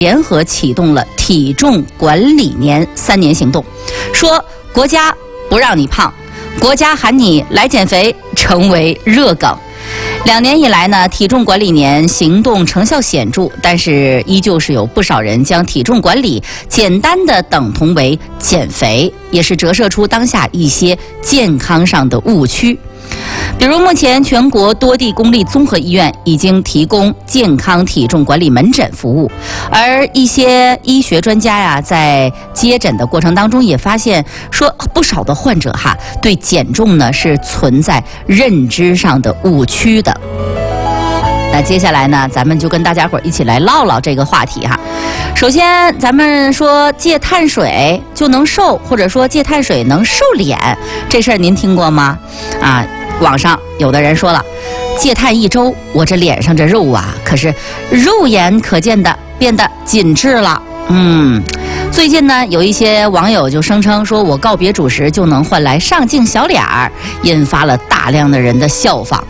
联合启动了体重管理年3年行动，说国家不让你胖，国家喊你来减肥，成为热梗。2年以来呢，体重管理年行动成效显著，但是依旧是有不少人将体重管理简单的等同为减肥，也是折射出当下一些健康上的误区。比如目前全国多地公立综合医院已经提供健康体重管理门诊服务，而一些医学专家呀，在接诊的过程当中也发现说，不少的患者对减重呢是存在认知上的误区的。那接下来呢，咱们就跟大家伙一起来唠唠这个话题首先，咱们说戒碳水就能瘦，或者说戒碳水能瘦脸，这事儿您听过吗？网上有的人说了，戒碳1周，我这脸上这肉可是肉眼可见的变得紧致了。最近呢，有一些网友就声称说，我告别主食就能换来上镜小脸儿，引发了大量的人的效仿。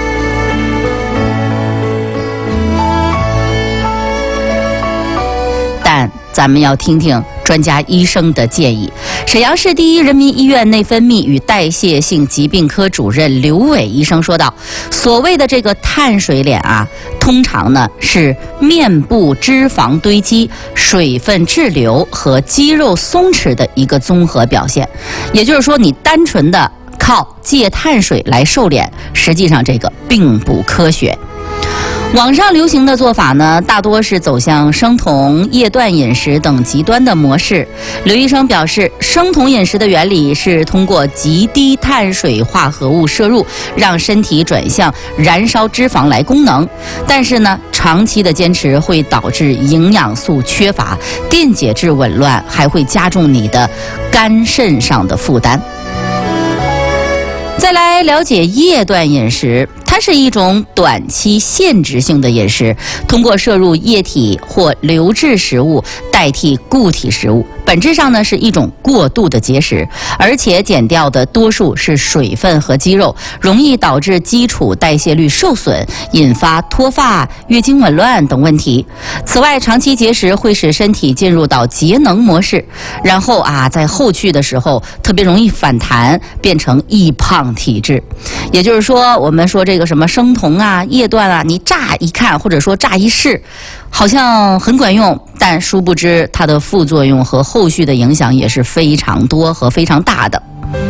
但咱们要听听专家医生的建议。沈阳市第一人民医院内分泌与代谢性疾病科主任刘伟医生说道，所谓的这个碳水脸通常呢是面部脂肪堆积、水分滞留和肌肉松弛的一个综合表现。也就是说，你单纯的靠戒碳水来瘦脸，实际上这个并不科学。网上流行的做法呢，大多是走向生酮、液断饮食等极端的模式。刘医生表示，生酮饮食的原理是通过极低碳水化合物摄入，让身体转向燃烧脂肪来功能。但是呢，长期的坚持会导致营养素缺乏、电解质紊乱，还会加重你的肝肾上的负担。再来了解液断饮食，它是一种短期限制性的饮食，通过摄入液体或流质食物代替固体食物，本质上呢是一种过度的节食，而且减掉的多数是水分和肌肉，容易导致基础代谢率受损，引发脱发、月经紊乱等问题。此外，长期节食会使身体进入到节能模式，然后在后续的时候特别容易反弹，变成易胖体质。也就是说，我们说这个什么生酮液断你乍一看或者说乍一试好像很管用，但殊不知它的副作用和后续的影响也是非常多和非常大的。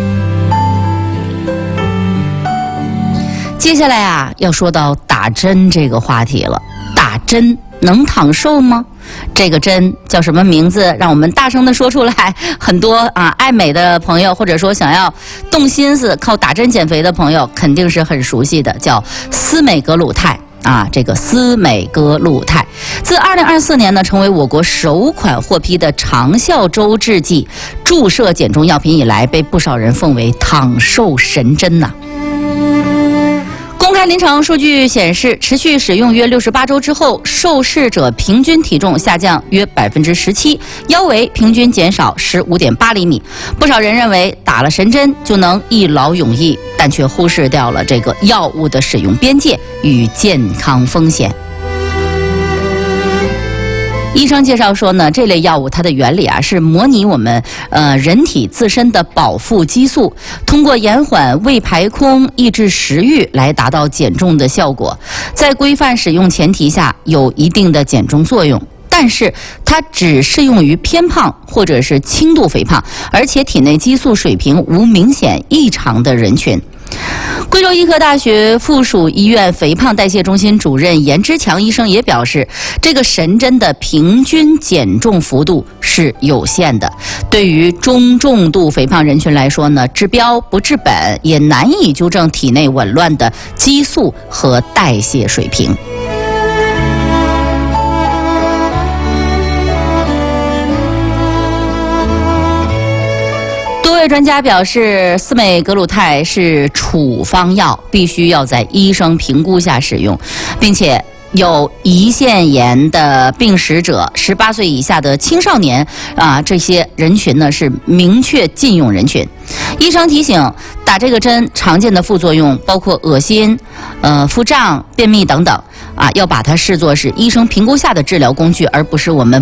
接下来要说到打针这个话题了。打针能躺瘦吗？这个针叫什么名字？让我们大声的说出来。很多爱美的朋友，或者说想要动心思靠打针减肥的朋友，肯定是很熟悉的，叫司美格鲁肽。这个司美格鲁肽自2024年呢，成为我国首款获批的长效周制剂注射减重药品以来，被不少人奉为躺瘦神针呐。公开临床数据显示，持续使用约68周之后，受试者平均体重下降约17%，腰围平均减少15.8厘米。不少人认为打了神针就能一劳永逸，但却忽视掉了这个药物的使用边界与健康风险。医生介绍说呢，这类药物它的原理是模拟我们人体自身的饱腹激素，通过延缓胃排空、抑制食欲来达到减重的效果。在规范使用前提下，有一定的减重作用。但是它只适用于偏胖或者是轻度肥胖，而且体内激素水平无明显异常的人群。贵州医科大学附属医院肥胖代谢中心主任严之强医生也表示，这个神针的平均减重幅度是有限的，对于中重度肥胖人群来说呢，治标不治本，也难以纠正体内紊乱的激素和代谢水平。多位专家表示，司美格鲁肽是处方药，必须要在医生评估下使用，并且有胰腺炎的病史者、18岁以下的青少年这些人群呢是明确禁用人群。医生提醒，打这个针常见的副作用包括恶心、腹胀、便秘等等。 要把它视作是医生评估下的治疗工具，而不是我们